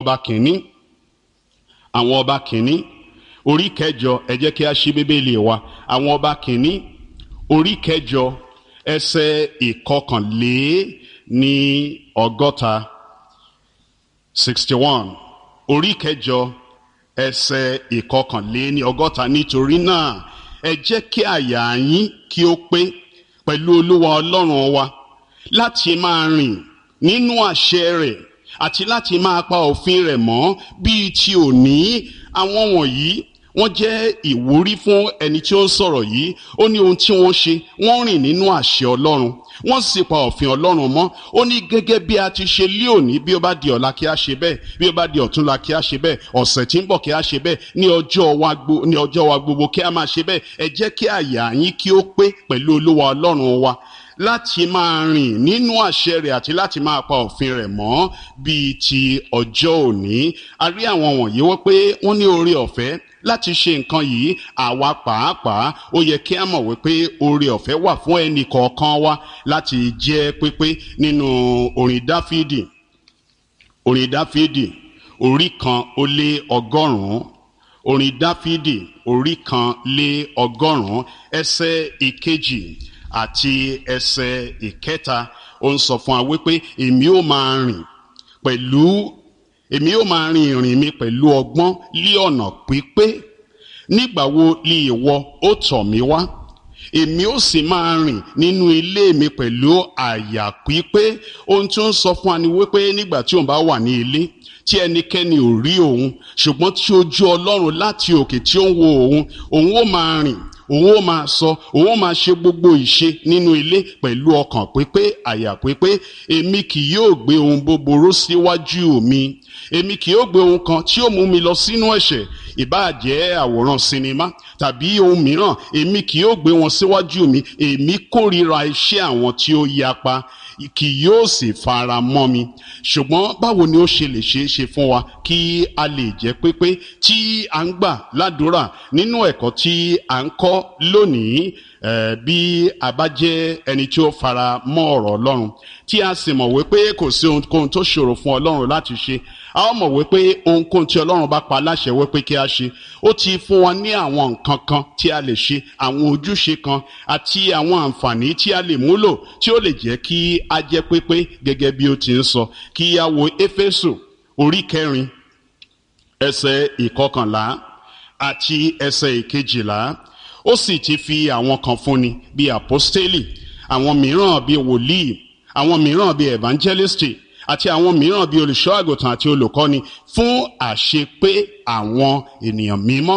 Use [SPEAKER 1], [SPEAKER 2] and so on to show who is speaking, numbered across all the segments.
[SPEAKER 1] ọba kìíní, àwọn ọba kìíní orí kẹjọ, ẹ jẹ́ kí a ṣí bíbélì wa. àwọn ọba kìíní orí kẹjọ ẹsẹ̀ ìkọkànléní ọgọ́ta 61. orí kẹjọ ẹsẹ̀ ìkọkànléní ọgọ́ta. nítorí náà ẹ jẹ́ kí àyà yín kí ó pé pẹ̀lú Olúwa Ọlọ́run wa, láti máa rìn nínú àṣẹ rẹ̀ àti láti máa pa òfin rẹ̀ mọ́ bíi ti òní. àwọn wọ̀nyí wọ́n jẹ́ ìwúrí fún ẹni tí ó ń sọ̀rọ̀ yìí. ó ní ohun tí wọ́n ṣe, wọ́n rìn nínú àṣẹ Ọlọ́run, wọ́n sì pa òfin Ọlọ́run mọ́. ó ní gẹ́gẹ́ bí a ti ṣe lé òní, bí ó bá di ọ̀la kí a ṣe bẹ́ẹ̀, bí ó bá di ọ̀túnla kí a ṣe bẹ́ẹ̀, ọ̀sẹ̀ tí ń bọ̀ kí a ṣe bẹ́ẹ̀, ní ọjọ́ wa gbogbo kí a máa ṣe bẹ́ẹ̀. ẹ jẹ́ kí àyà yín kí ó pé pẹ̀lú Olúwa Ọlọ́run wa, láti máa rìn nínú àṣẹ rẹ̀ àti láti máa pa òfin rẹ̀ mọ́ bíi ti ọjọ́ òní. a rí àwọn wọ̀nyí wọ́n pé wọ́n ní oore ọ̀fẹ́ láti ṣe nǹkan yìí. àwa pàápàá ó yẹ kí a mọ̀ wípé oore ọ̀fẹ́ wà fún ẹnì kọ̀ọ̀kan wa láti jẹ́ pípé. nínú orin Dáfídì orí 100, orin Dáfídì orí 100 ẹsẹ̀ ìkejì àti ẹsẹ̀ ìkẹta, ó ń sọ fún wa wípé èmi ó máa rin ìrìn mi pẹ̀lú ọgbọ́n lí ọ̀nà pípé. nígbà wo li ìwọ ó tọ̀ mí wá? èmi ó sì máa rìn nínú ilé mi pẹ̀lú àyà pípé. ohun tí ó ń sọ fún wa ni wípé nígbà tí òun bá wà ní ilé tí ẹnikẹ́ni ò rí òun, ṣùgbọ́n tí ojú Ọlọ́run láti òkè tí ó ń wo òun ó máa rìn, òun ó máa sọ, òun ó máa ṣe gbogbo ìṣe nínú ilé pẹ̀lú ọkàn pípé, àyà pípé. èmi kì yóò gbé ohun búburú síwájú mi, èmi kì yóò gbé ohun kan tí ó mú mi lọ sínú ẹ̀ṣẹ̀, ìbáà jẹ́ àwòrán sinimá tàbí ohun mìíràn, èmi kì yóò gbé wọn síwájú mi. èmi kórìíra iṣẹ́ àwọn tí ó yapa, kì yóò sì fara mọ́ mi. ṣùgbọ́n báwo ni ó ṣe lè ṣeé ṣe fún wa kí a lè jẹ́ pípé tí a ń gbà ládùúrà nínú ẹ̀kọ́ tí a ń kọ́ lónìí? bí a bá jẹ́ ẹni tí ó fara mọ́ ọ̀rọ̀ Ọlọ́run tí a sì mọ̀ wípé kò sí ohunkóhun tó ṣòro fún Ọlọ́run láti ṣe, a ó mọ̀ wípé ohunkóhun tí Ọlọ́run bá pa láṣẹ wípé kí a ṣe, ó ti fún wa ní àwọn nǹkan kan tí a lè ṣe, àwọn ojúṣe kan àti àwọn àǹfààní tí a lè múlò tí ó lè jẹ́ kí a jẹ́ pípé gẹ́gẹ́ bí ó ti ń sọ. kí a wo Éfésù orí 4 ẹsẹ̀ 11 àti ẹsẹ̀ 12. ó sì ti fi àwọn kan fúnni bíi àpọ́stélì, àwọn mìíràn bíi wòlíì, àwọn mìíràn bíi evangelisti, àti àwọn mìíràn bíi olùṣọ́ àgùntàn àti olùkọ́ni fún àṣepé àwọn ènìyàn mímọ́.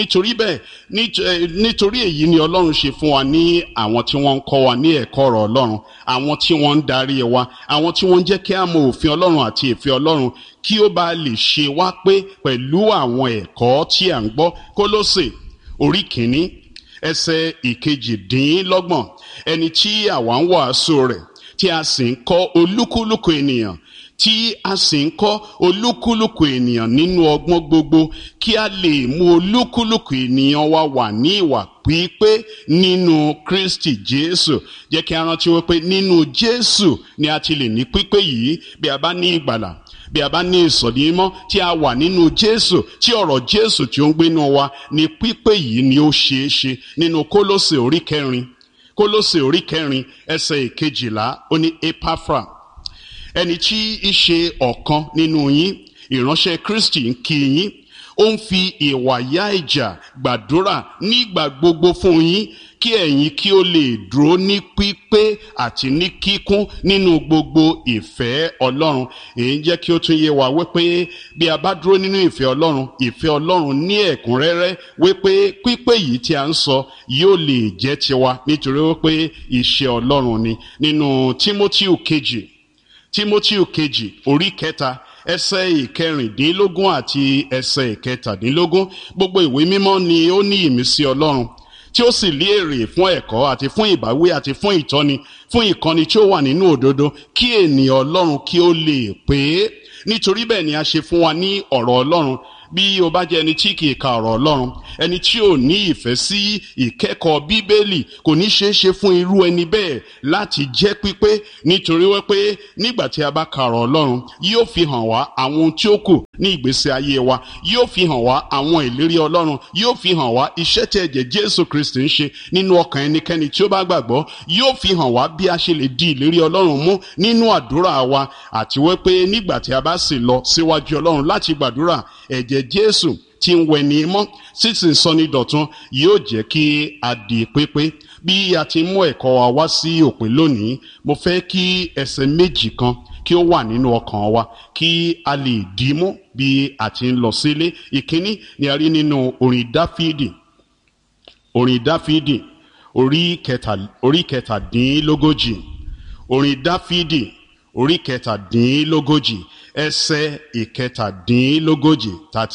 [SPEAKER 1] nítorí èyí ni Ọlọ́run ṣe fún wa ní àwọn tí wọ́n ń kọ́ wa ní ẹ̀kọ́ ọ̀rọ̀ Ọlọ́run, àwọn tí wọ́n ń darí wa, àwọn tí wọ́n ń jẹ́ kí a mọ òfin Ọlọ́run àti ìfẹ́ Ọlọ́run, kí ó bá lè ṣe wá pé pẹ̀lú àwọn ẹ̀kọ́ tí à ń gbọ́. Kólósè orí 1 ẹsẹ̀ 28. ẹni tí àwa ń wàásù rẹ̀ tí a sì ń kọ́ olúkúlùkù ènìyàn nínú ọgbọ́n gbogbo, kí a lè mú olúkúlùkù ènìyàn wa wà ní ìwà pípé nínú Kristi Jésù. jẹ́ kí a rántí wípé nínú Jésù ni a ti lè ní pípé yìí. bí a bá ní ìgbàlà, bí a bá ní ìsọ̀dí mímọ́ tí a wà nínú Jésù, tí ọ̀rọ̀ Jésù tí ó ń gbénú wa, ní pípé yìí ni ó ṣeé ṣe. nínú Kólósè orí 4 ẹsẹ̀ 12, ó ní Epafra, ẹni tí í ṣe ọ̀kan nínú yín, ìránṣẹ́ Kristi, ń kí yín. ó ń fi ìwàyà ìjà gbàdúrà nígbà gbogbo fún yín, kí ẹ̀yin kí ó lè dúró ní pípé àti ní kíkún nínú gbogbo ìfẹ́ Ọlọ́run. èyí ń jẹ́ kí ó tún yé wa wípé bí a bá dúró nínú ìfẹ́ Ọlọ́run ní ẹ̀kúnrẹ́rẹ́, wípé pípé yìí tí a ń sọ yóò lè jẹ́ tiwa, nítorí wípé iṣẹ́ Ọlọ́run ni. nínú Tímótíù kejì orí 3 ẹsẹ̀ 14 àti ẹsẹ̀ 17. gbogbo ìwé mímọ́ ni ó ní ìmísí Ọlọ́run tí ó sì lé èrè fún ẹ̀kọ́ àti fún ìbáwí àti fún ìtọ́ni, fún ìkọ́ni tí ó wà nínú òdodo, kí ènìyàn Ọlọ́run kí ó lè pé. nítorí bẹ́ẹ̀ ni a ṣe fún wa ní ọ̀rọ̀ Ọlọ́run bí o bá jẹ́ ẹni tí kì í ka ọ̀rọ̀ Ọlọ́run, ẹni tí ò ní ìfẹ́ sí ìkẹ́kọ̀ọ́ Bíbélì, kò ní ṣeé ṣe fún irú ẹni bẹ́ẹ̀ láti jẹ́ pípé, nítorí wípé nígbà tí a bá ka ọ̀rọ̀ Ọlọ́run yóò fi hàn wá àwọn ohun tí ó kù ní ìgbésí ayé wa, yóò fi hàn wá àwọn ìlérí Ọlọ́run, yóò fi hàn wá iṣẹ́ tí ẹ̀jẹ̀ Jésù Kristi ń ṣe nínú ọkàn ẹnikẹ́ni tí ó bá gbàgbọ́, yóò fi hàn wá bí a ṣe lè di ìlérí Ọlọ́run mú nínú àdúrà wa, àti wípé nígbà tí a bá sì lọ síwájú Ọlọ́run láti gbàdúrà, ẹ̀jẹ̀ Jésù tí ń wẹni mọ́ sísìn sọni dọ̀tun yóò jẹ́ kí a di pépé. Bí a ti mú ẹ̀kọ́ wa wá sí òpin lónìí, mo fẹ́ kí ẹsẹ̀ méjì kan kí ó wà nínú ọkàn wa kí a lè dì mú bí a ti ń lọ sílé. Ìkíní ni a rí nínú orin Dáfídì orí kẹtàdínlógójì. Orin Dáfídì orí kẹtàdínlógójì ẹsẹ̀ ìkẹtàdínlógójì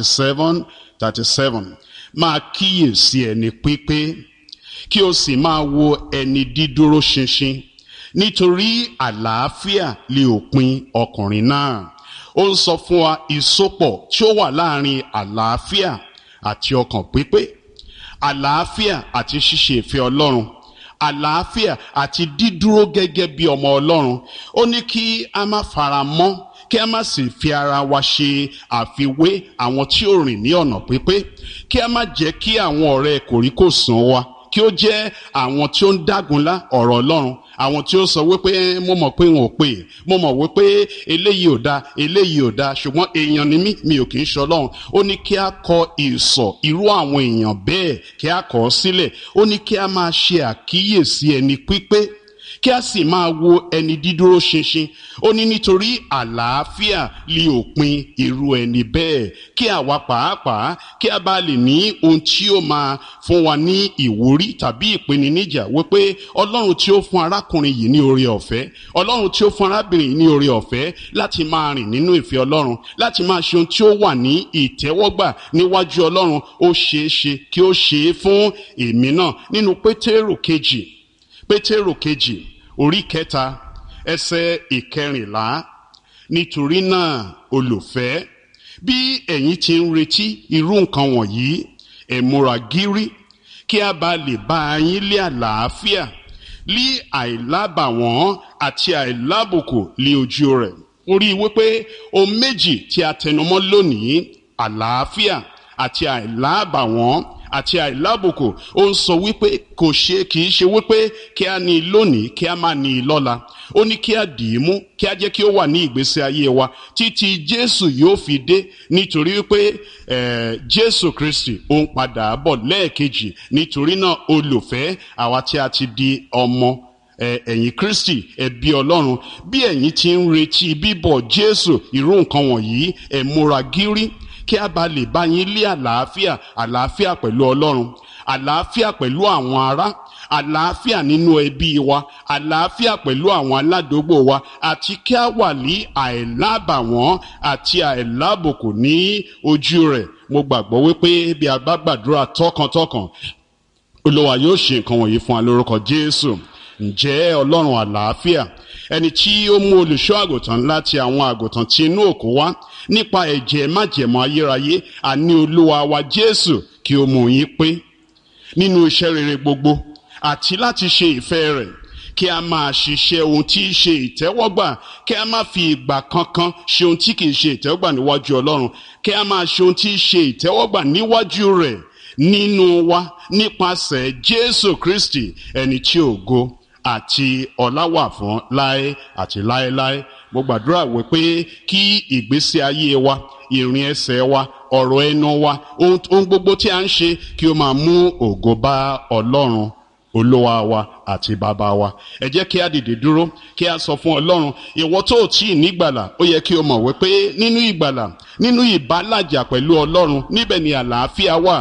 [SPEAKER 1] 37. Máa kíyèsí ẹni pípé kí o sì máa wo ẹni dídúró ṣinṣin, nítorí àlàáfíà lè òpin ọkùnrin náà. Ó ń sọ fún wa ìsopọ̀ tí ó wà láàrin àlàáfíà àti ọkàn pípé, àlàáfíà àti ṣíṣe ìfẹ́ Ọlọ́run, àlàáfíà àti dídúró gẹ́gẹ́ bí ọmọ Ọlọ́run. Ó ní kí a má fara mọ́, kí a má sì fi ara wa ṣe àfiwé àwọn tí ó rìn ní ọ̀nà pípé, kí a má jẹ́ kí àwọn ọ̀rẹ́ kòríkòsùn wa kí ó jẹ́ àwọn tí ó ń dágunlá ọ̀rọ̀ Ọlọ́run, àwọn tí ó sọ wípé mo mọ̀ pé wọn ò pè, mo mọ̀ wípé eléyìí ò da, eléyìí ò da, ṣùgbọ́n èèyàn ni mí, mi ò kì í ṣe Ọlọ́run. Ó ní kí a kọ ìsọ̀ irú àwọn èèyàn bẹ́ẹ̀, kí a kọ̀ ọ́ sílẹ̀. Ó ní kí a máa ṣe àkíyèsí ẹni pípé, kí a sì máa wo ẹni dídúró ṣinṣin. Ó ní nítorí àlàáfíà lè òpin irú ẹni bẹ́ẹ̀, kí àwa pàápàá kí a bá lè ní ohun tí ó máa fún wa ní ìwúrí tàbí ìpèníjà wípé Ọlọ́run tí ó fún arákùnrin yìí ní oore ọ̀fẹ́, Ọlọ́run tí ó fún arábìnrin yìí ní oore ọ̀fẹ́ láti máa rìn nínú ìfẹ́ Ọlọ́run, láti máa ṣe ohun tí ó wà ní ìtẹ́wọ́gbà níwájú Ọlọ́run, ó ṣeé ṣe kí ó ṣe é fún èmi náà. Nínú Pétérù kejì orí 3 ẹsẹ̀ 14, nítorí náà olùfẹ́, bí ẹ̀yin ti ń retí irú nǹkan wọ̀nyí, ẹ múra gírí kí a bá lè bá yín lé àlàáfíà, lé àìlábàwọ́n àti àìlábùkù lé ojú rẹ̀. Ó rí wípé ohun méjì tí a tẹnumọ́ lónìí, àlàáfíà àti àìlábàwọ́n àti àìlábùkù, ó ń sọ wípé kì í ṣe wípé kí a ní lónìí kí a má ní lọ́la. Ó ní kí a dì í mú, kí a jẹ́ kí ó wà ní ìgbésí ayé wa títí Jésù yóò fi dé, nítorí wípé Jésù Kristi ó ń padà bọ̀ lẹ́ẹ̀kejì. Nítorí náà olùfẹ́, àwa tí a ti di ọmọ ẹ̀yìn Kristi, ẹbí Ọlọ́run, bí ẹ̀yin ti ń retí bíbọ̀ Jésù irú nǹkan wọ̀nyí, ẹ múra gírí kí a bá lè bá yín lé àlàáfíà pẹ̀lú Ọlọ́run, àlàáfíà pẹ̀lú àwọn ará, àlàáfíà nínú ẹbí wa, àlàáfíà pẹ̀lú àwọn aládùúgbò wa, àti kí a wà ní àìlábàwọ́n àti àìlábùkù ní ojú rẹ̀. Mo gbàgbọ́ wípé bí a bá gbàdúrà tọkàntọkàn, Olúwa yóò ṣe nǹkan wọ̀nyí fún wa lórúkọ Jésù. Ǹjẹ́ Ọlọ́run àlàáfíà, ẹni tí ó mú olùṣọ́ àgùntàn láti àwọn àgùntàn tí inú òkú wá nípa ẹ̀jẹ̀ májẹ̀mú ayérayé, àní Olúwa wa Jésù, kí ó mú yín pé nínú iṣẹ́ rere gbogbo àti láti ṣe ìfẹ́ rẹ̀, kí a máa ṣiṣẹ́ ohun tí í ṣe ìtẹ́wọ́gbà, kí a má fi ìgbà kankan ṣe ohun tí kì í ṣe ìtẹ́wọ́gbà níwájú Ọlọ́run, kí a máa ṣe ohun tí í ṣe ìtẹ́wọ́gbà níwájú rẹ̀ nínú wa nípasẹ̀ Jésù Kristi, ẹni tí ògo àti ọlá wà fún láé àti láéláé. Mo gbàdúrà wípé kí ìgbésí ayé wa, ìrìn ẹsẹ̀ wa, ọ̀rọ̀ ẹnu wa, ohun gbogbo tí a ń ṣe kí ó máa mú ògo bá Ọlọ́run Olúwa wa àti bàbá wa. Ẹ jẹ́ kí a dìde dúró kí a sọ fún Ọlọ́run, ìwọ tó tí ì nígbàlà, ó yẹ kí o mọ̀ wípé nínú ìgbàlà, nínú ìbálàjà pẹ̀lú Ọlọ́run, níbẹ̀ ni àlàáfíà wà.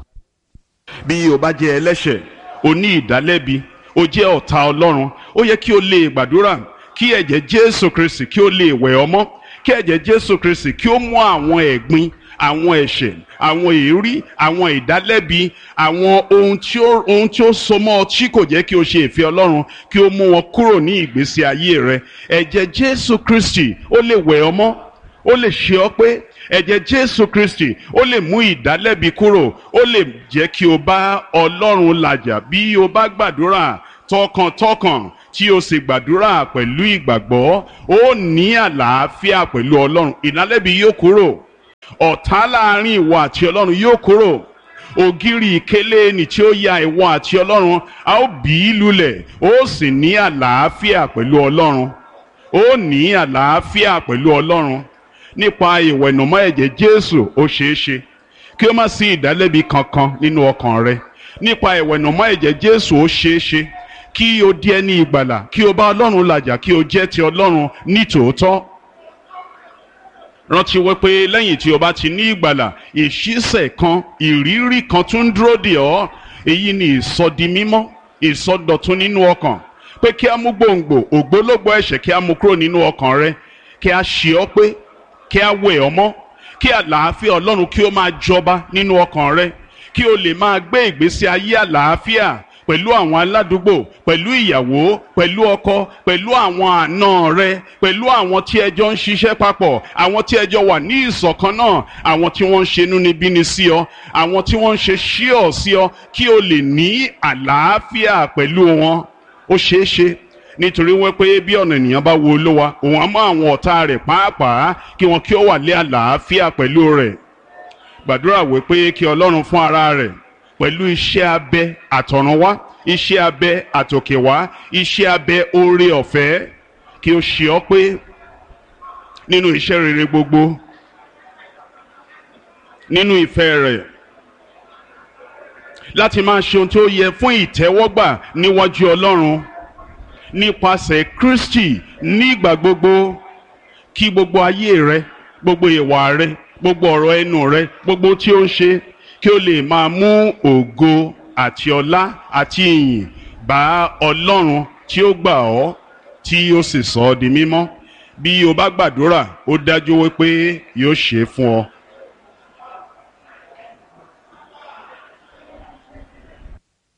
[SPEAKER 1] Bí o bá jẹ́ ẹlẹ́ṣẹ̀, o ní ìdálẹ́bi, o jẹ́ ọ̀tá Ọlọ́run, ó yẹ kí o lè gbàdúrà kí ẹ̀jẹ̀ Jésù Kristi kí ó lè wẹ̀ ọ́ mọ́, kí ẹ̀jẹ̀ Jésù Kristi kí ó mú àwọn ẹ̀gbin, àwọn ẹ̀ṣẹ̀, àwọn èérí, àwọn ìdálẹ́bi, àwọn ohun tí ó so mọ́ ọ tí kò jẹ́ kí o ṣe ìfẹ́ Ọlọ́run, kí ó mú wọn kúrò ní ìgbésí ayé rẹ. Ẹ̀jẹ̀ Jésù Kristi ó lè wẹ̀ ọ́ mọ́, ó lè ṣe ọ́ pé ẹ̀jẹ̀ Jésù Kristi ó lè mú ìdálẹ́bi kúrò, ó lè jẹ́ kí o bá Ọlọ́run làjà bí o bá gbàdúrà tọkàntọkàn tí o sì gbàdúrà pẹ̀lú ìgbàgbọ́. Ó ní àlàáfíà pẹ̀lú Ọlọ́run, ìdálẹ́bi yóò kúrò, ọ̀tá láàrin ìwọ àti Ọlọ́run yóò kúrò, ògiri ìkélé ni tí ó ya ìwọ àti Ọlọ́run a ó bì í lulẹ̀, ó sì ní àlàáfíà pẹ̀lú Ọlọ́run. Ó ní àlàáfíà pẹ̀lú Ọlọ́run. Nípa ìwẹ̀nùmọ́ ẹ̀jẹ̀ Jésù ó ṣeéṣe kí ó má sí ìdálẹ́bi kankan nínú ọkàn rẹ. Nípa ìwẹ̀nùmọ́ ẹ̀jẹ̀ Jésù ó ṣeéṣe kí o di ẹni ìgbàlà, kí o bá Ọlọ́run làjà, kí o jẹ́ ti Ọlọ́run ní tòótọ́. Rántí wípé lẹ́yìn tí o bá ti ní ìgbàlà, ìṣísẹ̀ kan, ìrírí kan tún dúró dè ọ́. Èyí ni ìsọdimímọ́, ìsọdọ̀tun nínú ọkàn. Pé kí a mú gbòǹgbò ògbólógbò ẹ̀ṣẹ̀ kí a mú kúrò nínú ọkàn rẹ, kí a ṣe ọ́ pé, kí a wẹ̀ ọ́ mọ́, kí àlàáfíà Ọlọ́run kí ó máa jọba nínú ọkàn rẹ, kí o lè máa gbé ìgbésí ayé àlàáfíà pẹ̀lú àwọn aládùúgbò, pẹ̀lú ìyàwó, pẹ̀lú ọkọ, pẹ̀lú àwọn àna rẹ, pẹ̀lú àwọn tí ẹjọ́ ń ṣiṣẹ́ papọ̀, àwọn tí ẹjọ́ wà ní ìṣọ̀kan náà, àwọn tí wọ́n ń ṣe inúnibíni sí ọ, àwọn tí wọ́n ń ṣe ṣíọ̀ sí ọ, kí o lè ní àlàáfíà pẹ̀lú wọn. Ó ṣeéṣe nítorí wọ́n pé bí ọ̀nà ènìyàn bá wo Olúwa, òun á mọ àwọn ọ̀tá rẹ̀ pàápàá kí wọn kí ó wà lé àlàáfíà pẹ̀lú rẹ̀. Gbàdúrà wípé kí Ọlọ́run fún ara rẹ̀ pẹ̀lú iṣẹ́ abẹ àtọ̀runwá, iṣẹ́ abẹ àtòkèwá, iṣẹ́ abẹ oore ọ̀fẹ́, kí ó ṣe ọ́ pé nínú iṣẹ́ rere gbogbo, nínú ìfẹ́ rẹ̀, láti máa ṣe ohun tí ó yẹ fún ìtẹ́wọ́gbà níwájú Ọlọ́run nípasẹ̀ Kristi nígbà gbogbo. Kí gbogbo ayé rẹ, gbogbo ìwà rẹ, gbogbo ọ̀rọ̀ ẹnu rẹ, gbogbo tí ó ń ṣe, kí o lè máa mú ògo àti ọlá àti ìyìn bá Ọlọ́run tí ó gbà ọ́, tí ó sì sọ ọ́ di mímọ́. Bí o bá gbàdúrà, ó dájú wípé yóò ṣe é fún ọ.